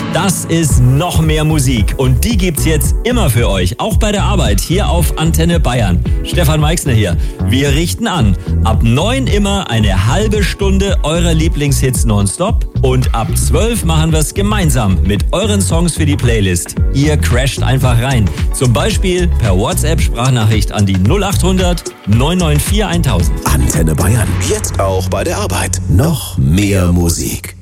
Das ist noch mehr Musik und die gibt's jetzt immer für euch, auch bei der Arbeit hier auf Antenne Bayern. Stefan Meixner hier. Wir richten an. Ab 9 immer eine halbe Stunde eurer Lieblingshits nonstop und ab 12 machen wir's gemeinsam mit euren Songs für die Playlist. Ihr crasht einfach rein. Zum Beispiel per WhatsApp-Sprachnachricht an die 0800 994 1000. Antenne Bayern. Jetzt auch bei der Arbeit. Noch mehr Musik.